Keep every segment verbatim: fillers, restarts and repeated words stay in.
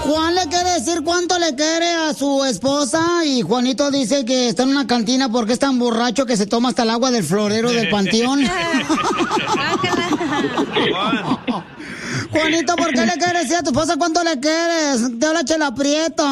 Juan le quiere decir cuánto le quiere a su esposa y Juanito dice que está en una cantina porque es tan borracho que se toma hasta el agua del florero del panteón. Juanito, ¿por qué le quieres decir a tu esposa cuánto le quieres? Te habla Chela Prieto.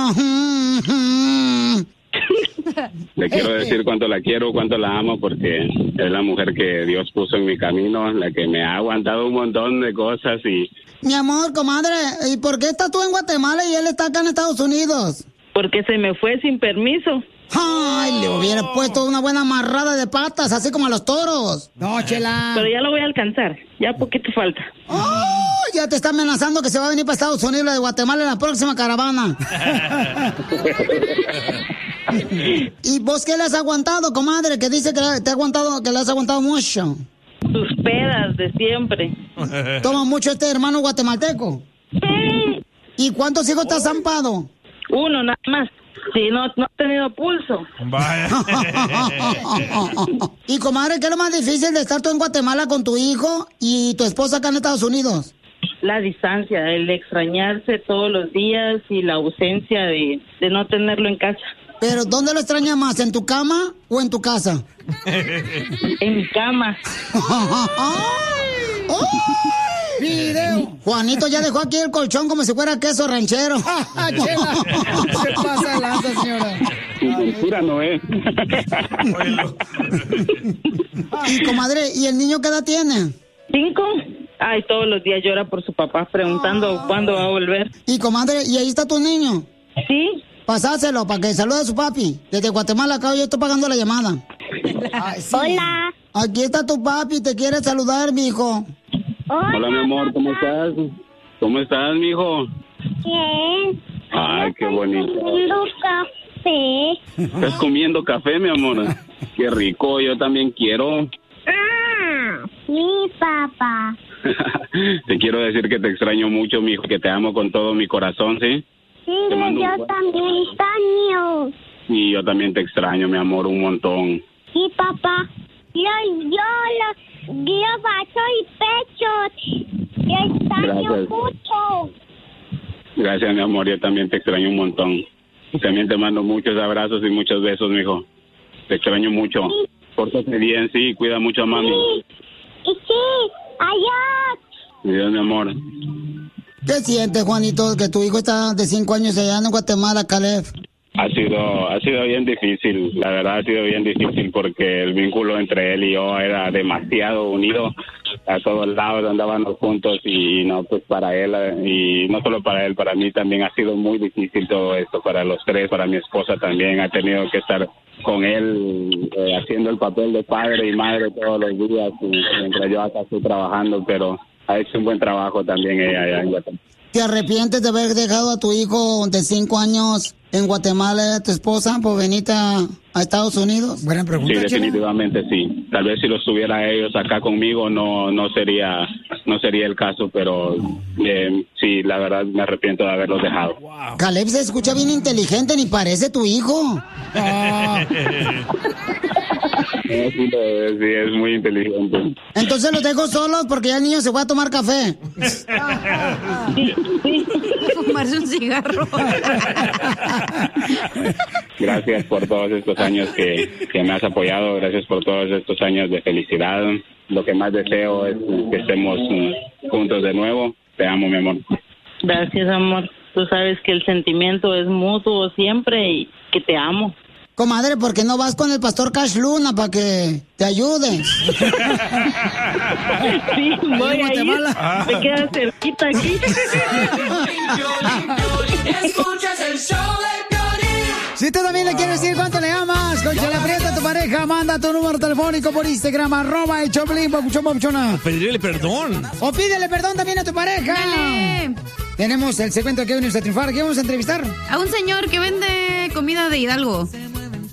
Le quiero decir cuánto la quiero, cuánto la amo, porque es la mujer que Dios puso en mi camino, la que me ha aguantado un montón de cosas y... Mi amor, comadre, ¿y por qué estás tú en Guatemala y él está acá en Estados Unidos? Porque se me fue sin permiso. Ay, le hubiera puesto una buena amarrada de patas, así como a los toros. No, Chela. Pero ya lo voy a alcanzar, ya poquito falta. Oh, ya te está amenazando que se va a venir para Estados Unidos de Guatemala en la próxima caravana. ¿Y vos qué le has aguantado, comadre? Que dice que te ha aguantado, que le has aguantado mucho. Tus pedas de siempre. ¿Toma mucho este hermano guatemalteco? Sí. ¿Y cuántos hijos te has zampado? Uno, nada más. Sí, no, no ha tenido pulso. Vaya. Y comadre, ¿qué es lo más difícil de estar tú en Guatemala con tu hijo y tu esposa acá en Estados Unidos? La distancia, el extrañarse todos los días y la ausencia de, de no tenerlo en casa. ¿Pero dónde lo extrañas más? ¿En tu cama o en tu casa? En mi cama. ¡Ay! ¡Video! Juanito ya dejó aquí el colchón como si fuera queso ranchero. ¿Qué pasa de lanza, señora? Su censura no es. Y comadre, ¿y el niño qué edad tiene? ¿Cinco? Ay, todos los días llora por su papá preguntando oh. cuándo va a volver. Y comadre, ¿y ahí está tu niño? Sí. Pasáselo para que salude a su papi. Desde Guatemala acá yo estoy pagando la llamada. Ay, sí. Hola. Aquí está tu papi, te quiere saludar, mijo. Hola, Hola mi amor, ¿cómo estás? ¿Cómo estás, mijo? Bien. Ay, qué bonito. Comiendo café. ¿Estás comiendo café, mi amor? Qué rico, yo también quiero. Ah, mi papá. Te quiero decir que te extraño mucho, mijo, que te amo con todo mi corazón, ¿sí? Sí, yo también extraño. Y yo también te extraño, mi amor, un montón. Sí, papá. Yo, yo, lo, yo bajo y pecho. Yo extraño Gracias. mucho. Gracias, mi amor, yo también te extraño un montón. También te mando muchos abrazos y muchos besos, mijo. Te extraño mucho. Sí. Pórtate bien, sí, cuida mucho a mami. Sí. Y sí, adiós. Adiós, mi amor. ¿Qué sientes, Juanito, que tu hijo está de cinco años allá en Guatemala, Caleb? Ha sido, ha sido bien difícil, la verdad ha sido bien difícil porque el vínculo entre él y yo era demasiado unido. A todos lados andábamos juntos y no, pues para él, y no solo para él, para mí también ha sido muy difícil todo esto, para los tres, para mi esposa también, ha tenido que estar con él eh, haciendo el papel de padre y madre todos los días, y, mientras yo acá estoy trabajando, pero ha hecho un buen trabajo también ella allá en Guatemala. ¿Te arrepientes de haber dejado a tu hijo de cinco años en Guatemala, a tu esposa, por venir a, a Estados Unidos? Buena pregunta. Sí, definitivamente sí. Tal vez si los tuviera ellos acá conmigo no no sería no sería el caso, pero eh, sí, la verdad me arrepiento de haberlos dejado. Wow. Caleb se escucha bien inteligente, ni parece tu hijo. Ah. No, sí, lo es, sí, es muy inteligente. Entonces los dejo solos porque ya el niño se fue a tomar café. Sí, sí. Fumarse un cigarro. Gracias por todos estos años que, que me has apoyado, gracias por todos estos años de felicidad. Lo que más deseo es que estemos juntos de nuevo. Te amo, mi amor. Gracias, amor. Tú sabes que el sentimiento es mutuo siempre y que te amo. Comadre, ¿por qué no vas con el pastor Cash Luna para que te ayude? Sí, voy a ir. Ah. Me queda cerquita aquí. Escuchas el show de Piolín. Si tú también le quieres decir cuánto le amas, con Chela Prieto a tu pareja, manda tu número telefónico por Instagram, arroba el Choplin, papuchón, papuchona. Pedirle perdón. O pídele perdón también a tu pareja. Dale. Tenemos el segmento que venimos a triunfar. ¿Qué vamos a entrevistar? A un señor que vende comida de Hidalgo.